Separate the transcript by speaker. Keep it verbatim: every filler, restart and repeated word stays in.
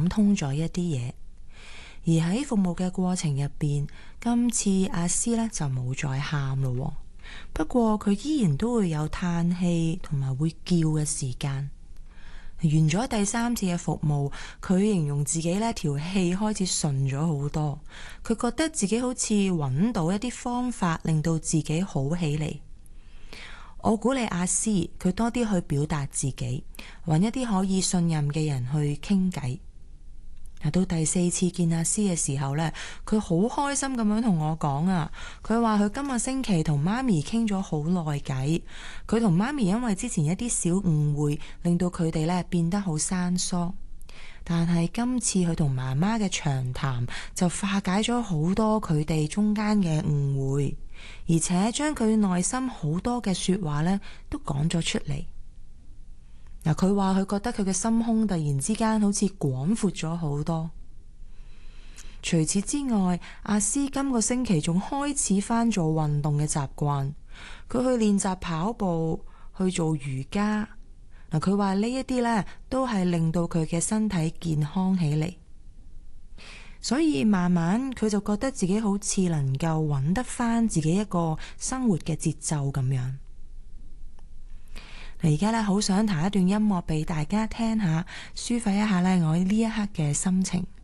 Speaker 1: 諗通咗一啲嘢。而喺服務嘅過程入邊，今次阿詩呢就冇再喊咯，不過佢依然都會有嘆氣同埋會叫嘅時間。完咗第三次嘅服務，佢形容自己呢條氣開始順咗好多，佢覺得自己好似揾到一啲方法令到自己好起嚟。我鼓勵阿詩佢多啲去表達自己，揾一啲可以信任嘅人去傾偈。到第四次見阿詩嘅時候呢，佢好開心咁樣同我講啊，佢話佢今個星期同媽咪傾咗好耐偈，佢同媽咪因為之前一啲小誤會，令到佢哋呢變得好生疏，但係今次佢同媽媽嘅長談就化解咗好多佢哋中間嘅誤會，而且將佢內心好多嘅說話呢都講咗出嚟。嗱，佢話佢覺得佢嘅心胸突然之間好似廣闊咗好多。除此之外，阿詩今個星期仲開始返做運動嘅習慣，佢去練習跑步，去做瑜伽。嗱，佢話呢一啲呢都係令到佢嘅身體健康起嚟，所以慢慢佢就覺得自己好似能夠揾得返自己一個生活嘅節奏咁樣。而家咧好想彈一段音樂俾大家聽下，抒發一下咧我呢一刻嘅心情。